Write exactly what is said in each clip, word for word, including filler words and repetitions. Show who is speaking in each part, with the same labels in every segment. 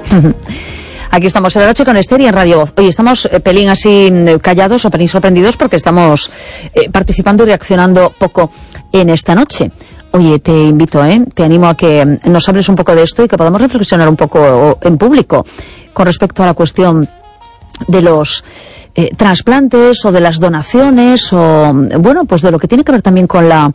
Speaker 1: Aquí estamos en la noche con Esther y en Radio Voz. Hoy estamos eh, pelín así callados o pelín sorprendidos porque estamos eh, participando y reaccionando poco en esta noche. Oye, te invito, ¿eh? te animo a que nos hables un poco de esto y que podamos reflexionar un poco en público con respecto a la cuestión de los eh, trasplantes o de las donaciones o, bueno, pues de lo que tiene que ver también con la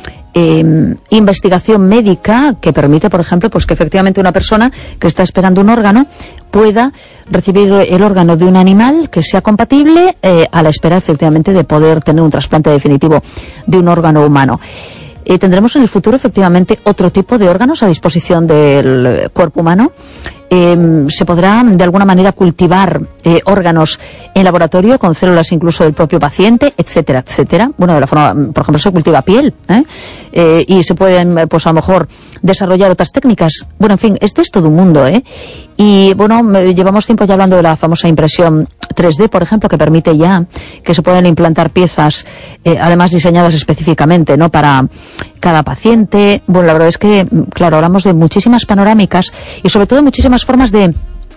Speaker 1: Eh, investigación médica que permite, por ejemplo, pues que efectivamente una persona que está esperando un órgano pueda recibir el órgano de un animal que sea compatible eh, a la espera efectivamente de poder tener un trasplante definitivo de un órgano humano. Eh, tendremos en el futuro efectivamente otro tipo de órganos a disposición del cuerpo humano. Eh, se podrá de alguna manera cultivar eh, órganos en laboratorio con células incluso del propio paciente, etcétera, etcétera. Bueno, de la forma, por ejemplo, se cultiva piel ¿eh? Eh, y se pueden, pues a lo mejor, desarrollar otras técnicas. Bueno, en fin, este es todo un mundo, ¿eh? Y bueno, me, llevamos tiempo ya hablando de la famosa impresión tres D, por ejemplo, que permite ya que se puedan implantar piezas, eh, además diseñadas específicamente, ¿no?, para cada paciente. Bueno, la verdad es que, claro, hablamos de muchísimas panorámicas y sobre todo de muchísimas formas de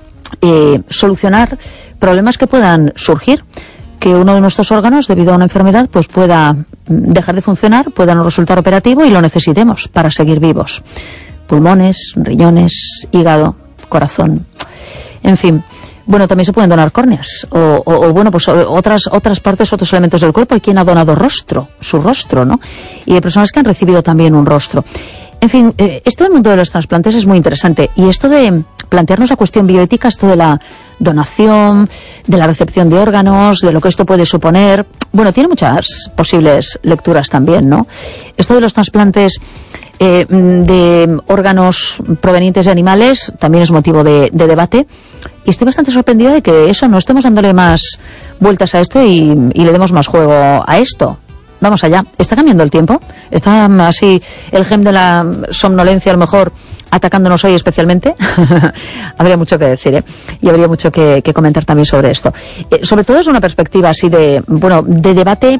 Speaker 1: eh, solucionar problemas que puedan surgir, que uno de nuestros órganos, debido a una enfermedad, pues pueda dejar de funcionar, pueda no resultar operativo y lo necesitemos para seguir vivos. Pulmones, riñones, hígado, corazón, en fin. Bueno, también se pueden donar córneas o, o, o bueno, pues otras otras partes, otros elementos del cuerpo. Hay quien ha donado rostro, su rostro, ¿no? Y hay personas que han recibido también un rostro. En fin, eh, esto del mundo de los trasplantes es muy interesante. Y esto de plantearnos la cuestión bioética, esto de la donación, de la recepción de órganos, de lo que esto puede suponer, bueno, tiene muchas posibles lecturas también, ¿no? Esto de los trasplantes eh, de órganos provenientes de animales también es motivo de, de debate. Y estoy bastante sorprendida de que eso, no estemos dándole más vueltas a esto y, y le demos más juego a esto. Vamos allá. ¿Está cambiando el tiempo? ¿Está así el gem de la somnolencia a lo mejor atacándonos hoy especialmente? Habría mucho que decir, ¿eh? Y habría mucho que, que comentar también sobre esto. Eh, sobre todo es una perspectiva así de, bueno, de debate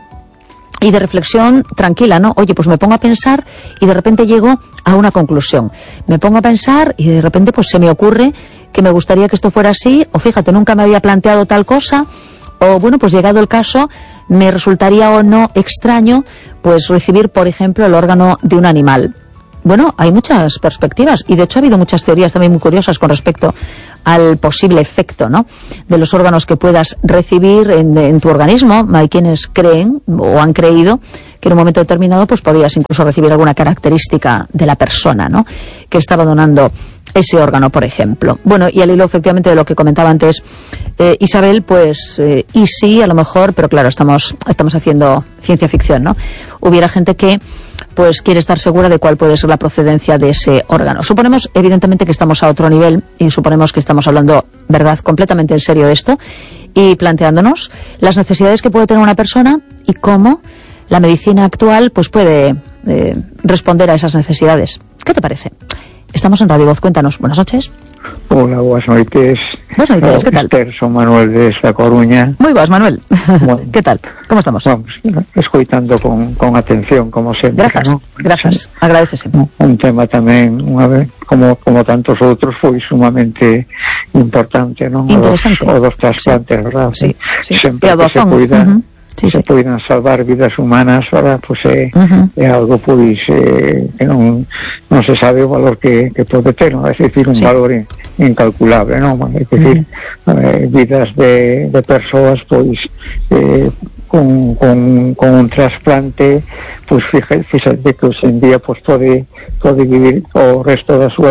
Speaker 1: y de reflexión tranquila, ¿no? Oye, pues me pongo a pensar y de repente llego a una conclusión. Me pongo a pensar y de repente pues se me ocurre que me gustaría que esto fuera así, o fíjate, nunca me había planteado tal cosa, o bueno, pues llegado el caso, me resultaría o no extraño pues recibir, por ejemplo, el órgano de un animal. Bueno, hay muchas perspectivas y de hecho ha habido muchas teorías también muy curiosas con respecto al posible efecto, ¿no?, de los órganos que puedas recibir en, en tu organismo. Hay quienes creen o han creído que en un momento determinado pues podías incluso recibir alguna característica de la persona, ¿no?, que estaba donando ese órgano, por ejemplo. Bueno, y al hilo efectivamente de lo que comentaba antes eh, Isabel, pues eh, y sí, a lo mejor, pero claro, estamos estamos haciendo ciencia ficción, ¿no? Hubiera gente que pues quiere estar segura de cuál puede ser la procedencia de ese órgano. Suponemos, evidentemente, que estamos a otro nivel y suponemos que estamos hablando, verdad, completamente en serio de esto y planteándonos las necesidades que puede tener una persona y cómo la medicina actual pues puede eh, responder a esas necesidades. ¿Qué te parece? Estamos en Radio Voz, cuéntanos. Buenas noches.
Speaker 2: Hola, buenas noites.
Speaker 1: Buenas noites, ¿qué tal?
Speaker 2: Esther, son Manuel desde A Coruña.
Speaker 1: Muy buenas, Manuel. Bueno, ¿qué tal? ¿Cómo estamos?
Speaker 2: Vamos, escoitando con, con atención, como sempre.
Speaker 1: Gracias, ¿no? Gracias, sí. Agradecese.
Speaker 2: Un tema tamén, unha vez, como, como tantos outros, foi sumamente importante, non?
Speaker 1: Interesante.
Speaker 2: O dos, o dos trasplantes, sí, verdad?
Speaker 1: Sí, sí.
Speaker 2: Sempre que se cuida... Uh-huh. Sí, se sí. Poden salvar vidas humanas, ahora pues é, uh-huh. é algo pois eh, que non, non se sabe o valor que, que pode ter, non? É dicir, un sí. valor in, incalculable, non? É dicir, uh-huh. eh, vidas de, de persoas pois eh, con, con, con un trasplante, pois fíjate, fíjate que hoxe en día pois pode, pode vivir o resto da súa